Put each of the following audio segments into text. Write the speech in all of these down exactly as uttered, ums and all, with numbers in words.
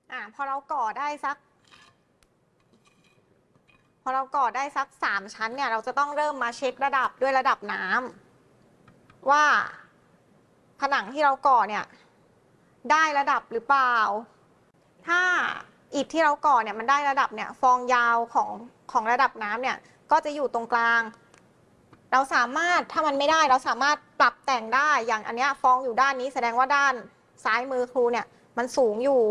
อ่าพอเราก่อได้สักพอเราก่อได้สักสามชั้นเนี่ยเราจะต้องเริ่มมาเช็คระดับด้วยระดับน้ำว่าผนังที่เราก่อเนี่ยได้ระดับหรือเปล่าถ้าอิฐที่เราก่อเนี่ยมันได้ระดับเนี่ยฟองยาวของของระดับน้ำเนี่ยก็จะอยู่ตรงกลางเราสามารถถ้ามันไม่ได้เราสามารถปรับแต่งได้อย่างอันเนี้ยฟองอยู่ด้านนี้แสดงว่าด้านซ้ายมือครูเนี่ยมันสูงอยู่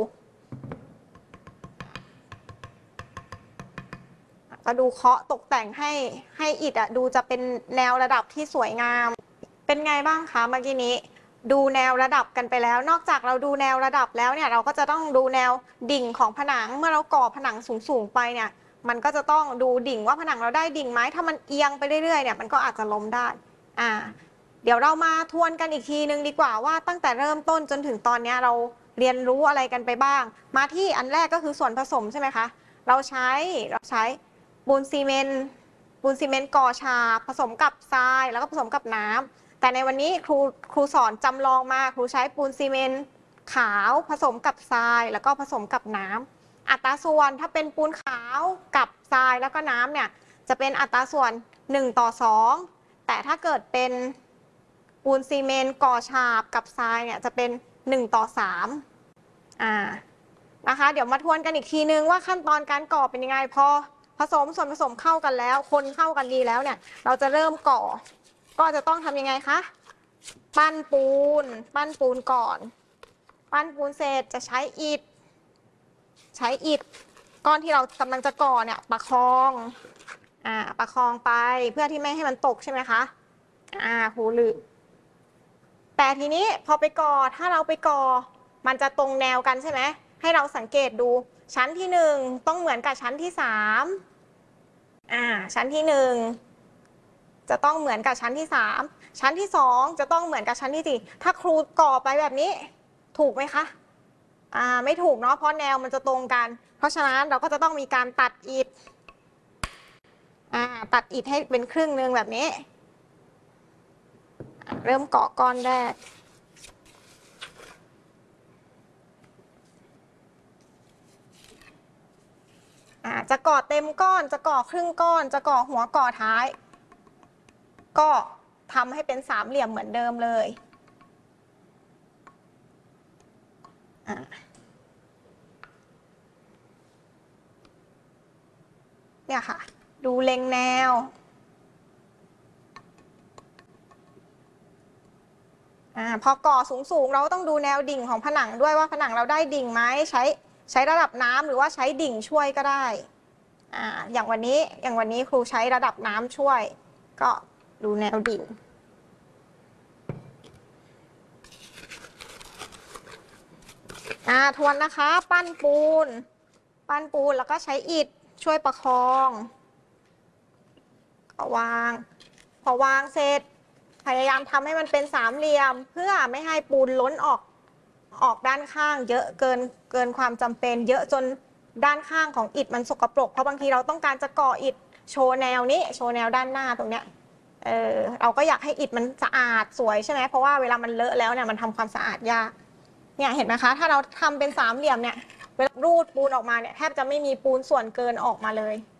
ก็ดูเคาะตกแต่งให้ให้อิฐอ่ะดูจะเป็นแนวระดับที่สวยงามเป็นไงบ้างคะเมื่อกี้นี้ดูแนวระดับกันไปแล้วนอกจากเราดูแนวระดับแล้วเนี่ยเราก็จะต้องดูแนวดิ่งของผนังเมื่อเราก่อผนังสูงๆไปเนี่ยมันก็จะต้องดูดิ่งว่าผนังเราได้ดิ่งไหมถ้ามันเอียงไปเรื่อยๆเนี่ยมันก็อาจจะล้มได้อ่าเดี๋ยวเรามาทวนกันอีกทีนึงดีกว่าว่าตั้งแต่เริ่มต้นจนถึงตอนนี้เราเรียนรู้อะไรกันไปบ้างมาที่อันแรกก็คือส่วนผสมใช่ไหมคะเราใช้เราใช้ปูนซีเมนต์ปูนซีเมนต์ก่อฉาบผสมกับทรายแล้วก็ผสมกับน้ำแต่ในวันนี้ครูครูสอนจำลองมาครูใช้ปูนซีเมนต์ขาวผสมกับทรายแล้วก็ผสมกับน้ำอัตราส่วนถ้าเป็นปูนขาวกับทรายแล้วก็น้ำเนี่ยจะเป็นอัตราส่วนหนึ่งต่อสองแต่ถ้าเกิดเป็นปูนซีเมนต์ก่อฉาบกับทรายเนี่ยจะเป็นหนึ่งต่อสามอ่านะคะเดี๋ยวมาทวนกันอีกทีนึงว่าขั้นตอนการก่อเป็นยังไงพอผสมส่วนผสมเข้ากันแล้วคนเข้ากันดีแล้วเนี่ยเราจะเริ่มก่อก็จะต้องทำยังไงคะปั้นปูนปั้นปูนก่อนปั้นปูนเสร็จจะใช้อิฐใช้อิฐก้อนที่เรากำลังจะก่อเนี่ยประคองอ่าประคองไปเพื่อที่ไม่ให้มันตกใช่ไหมคะอ่าหูลือแต่ทีนี้พอไปก่อถ้าเราไปก่อมันจะตรงแนวกันใช่ไหมให้เราสังเกตดูชั้นที่หนึ่งต้องเหมือนกับชั้นที่สามอ่าชั้นที่หนึ่งจะต้องเหมือนกับชั้นที่สามชั้นที่สองจะต้องเหมือนกับชั้นที่สี่ถ้าครูก่อไปแบบนี้ถูกไหมคะอ่าไม่ถูกเนาะเพราะแนวมันจะตรงกันเพราะฉะนั้นเราก็จะต้องมีการตัดอิฐอ่าตัดอิฐให้เป็นครึ่งหนึ่งแบบนี้เริ่มเกาะก้อนแรกอ่าจะก่อเต็มก้อนจะก่อครึ่งก้อนจะก่อหัวก่อท้ายก็ทำให้เป็นสามเหลี่ยมเหมือนเดิมเลยเนี่ยค่ะดูเล็งแนวอ่าพอก่อสูงๆเราต้องดูแนวดิ่งของผนังด้วยว่าผนังเราได้ดิ่งไหมใช้ใช้ระดับน้ำหรือว่าใช้ดิ่งช่วยก็ได้อ่าอย่างวันนี้อย่างวันนี้ครูใช้ระดับน้ำช่วยก็ดูแนวดิ่งอ่าทวนนะคะปั้นปูนปั้นปูนแล้วก็ใช้อิฐช่วยประคองก็วางพอวางเสร็จพยายามทำให้มันเป็นสามเหลี่ยมเพื่อไม่ให้ปูนล้นออกออกด้านข้างเยอะเกินเกินความจำเป็นเยอะจนด้านข้างของอิฐมันสกปรกเพราะบางทีเราต้องการจะก่ออิฐโชว์แนวนี้โชว์แนวด้านหน้าตรงเนี้ยเออเราก็อยากให้อิฐมันสะอาดสวยใช่ไหมเพราะว่าเวลามันเลอะแล้วเนี่ยมันทำความสะอาดยากเนี่ยเห็นไหมคะถ้าเราทำเป็นสามเหลี่ยมเนี่ยเวลารูดปูนออกมาเนี่ยแทบจะไม่มีปูนส่วนเกินออกมาเลย